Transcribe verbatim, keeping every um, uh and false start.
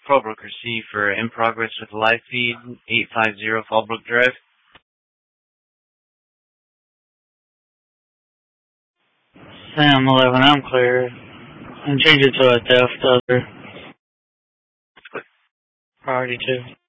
Fallbrook C for in progress with live feed, eight five zero Fallbrook Drive. Sam eleven, I'm clear. And change it to a theft other. Priority two.